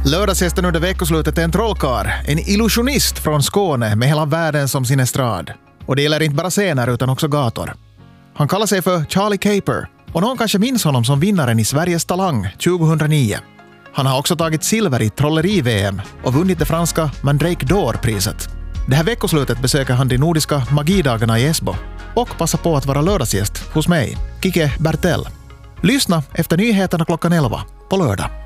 Lördagsgästen under veckoslutet är en trollkarl, en illusionist från Skåne med hela världen som sin estrad. Och det gäller inte bara scener utan också gator. Han kallar sig för Charlie Caper och någon kanske minns honom som vinnaren i Sveriges Talang 2009. Han har också tagit silver i trolleri-VM och vunnit det franska Mandrake d'Or-priset. Det här veckoslutet besöker han de nordiska magidagarna i Esbo och passar på att vara lördagsgäst hos mig, Kike Bertell. Lyssna efter nyheterna klockan 11 på lördag.